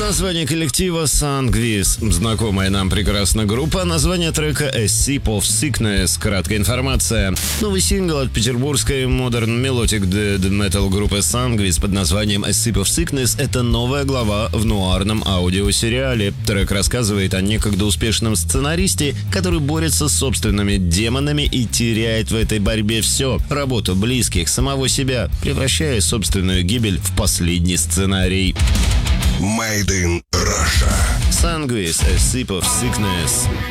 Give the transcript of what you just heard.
Название коллектива Sanguis. Знакомая нам прекрасно группа. Название трека A Sip of Sickness. Краткая информация. Новый сингл от петербургской Modern Melodic Death Metal группы Sanguis под названием A Sip of Sickness — это новая глава в нуарном аудиосериале. Трек рассказывает о некогда успешном сценаристе, который борется с собственными демонами и теряет в этой борьбе все — работу, близких, самого себя, превращая собственную гибель в последний сценарий. Made in Russia. Sanguis, A Sip of Sickness.